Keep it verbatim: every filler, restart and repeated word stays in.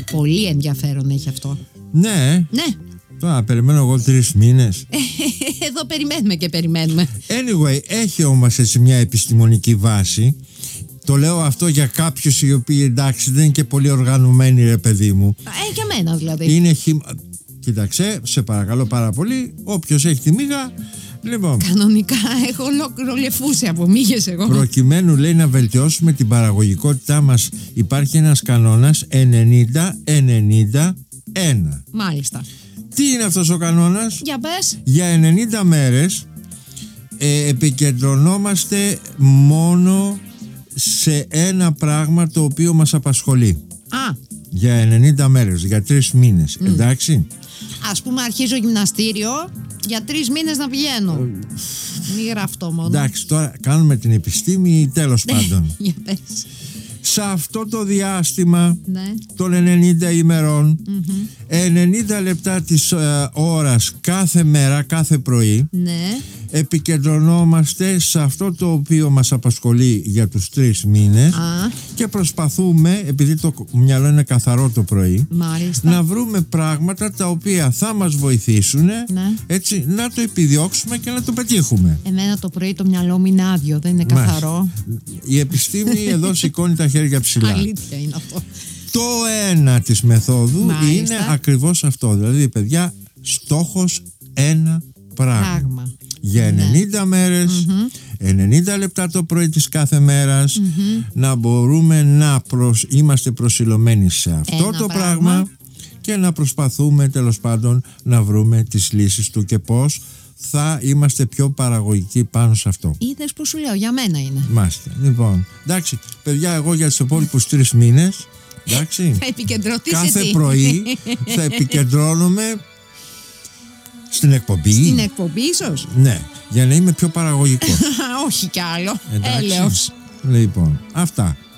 Πολύ ενδιαφέρον έχει αυτό. Ναι. Ναι. Τώρα περιμένω εγώ τρεις μήνες. Εδώ περιμένουμε και περιμένουμε. Anyway, έχει όμως έτσι μια επιστημονική βάση. Το λέω αυτό για κάποιους οι οποίοι, εντάξει, δεν είναι και πολύ οργανωμένοι, ρε παιδί μου. Ε, για μένα δηλαδή. Είναι χυμ... Κοίταξε, σε παρακαλώ πάρα πολύ, όποιος έχει τη μύγα. Λοιπόν, κανονικά έχω ολόκληρο λεφούσι από μύγες εγώ. Προκειμένου, λέει, να βελτιώσουμε την παραγωγικότητά μας, υπάρχει ένας κανόνας ενενήντα ενενήντα ένα. Μάλιστα. Τι είναι αυτός ο κανόνας? Για πες. Για ενενήντα μέρες ε, επικεντρωνόμαστε μόνο σε ένα πράγμα το οποίο μας απασχολεί. Α. Για ενενήντα μέρες, για τρεις μήνες, mm. εντάξει. Ας πούμε αρχίζω γυμναστήριο, για τρεις μήνες να πηγαίνω. Μη γραφτώ μόνο. Εντάξει, τώρα κάνουμε την επιστήμη, τέλος πάντων. Για πες. Σε αυτό το διάστημα, ναι, των ενενήντα ημερών, mm-hmm. ενενήντα λεπτά της ε, ώρας κάθε μέρα, κάθε πρωί, ναι, επικεντρωνόμαστε σε αυτό το οποίο μας απασχολεί για τους τρεις μήνες. Α. Και προσπαθούμε, επειδή το μυαλό είναι καθαρό το πρωί, μάλιστα, να βρούμε πράγματα τα οποία θα μας βοηθήσουν, ναι, έτσι, να το επιδιώξουμε και να το πετύχουμε. Εμένα το πρωί το μυαλό μου είναι άδειο, δεν είναι καθαρό. Η επιστήμη εδώ σηκώνει τα χέρια ψηλά. Αλήθεια είναι αυτό. Το ένα της μεθόδου, μάλιστα, είναι ακριβώς αυτό. Δηλαδή, παιδιά, στόχος ένα πράγμα. πράγμα. Για ενενήντα, ναι, μέρες, mm-hmm. ενενήντα λεπτά το πρωί της κάθε μέρας, mm-hmm. να μπορούμε να προσ... είμαστε προσιλωμένοι σε αυτό ένα το πράγμα. πράγμα και να προσπαθούμε, τέλος πάντων, να βρούμε τις λύσεις του και πώς θα είμαστε πιο παραγωγικοί πάνω σε αυτό. Είδες που σου λέω, για μένα είναι. Μάστε. Λοιπόν, εντάξει, παιδιά, εγώ για τους υπόλοιπους τρεις μήνες, εντάξει, θα επικεντρωθείς κάθε εσύ. πρωί θα επικεντρώνομαι στην εκπομπή. Στην εκπομπή ίσως. Ναι, για να είμαι πιο παραγωγικό. Όχι κι άλλο. Εντάξει. Έλεος. Λοιπόν, αυτά.